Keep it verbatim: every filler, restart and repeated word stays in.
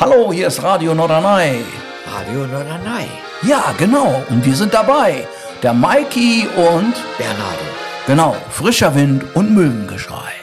Hallo, hier ist Radio Norderney. Radio Norderney? Ja, genau. Und wir sind dabei. Der Maiki und Bernardo. Genau, frischer Wind und Möwengeschrei.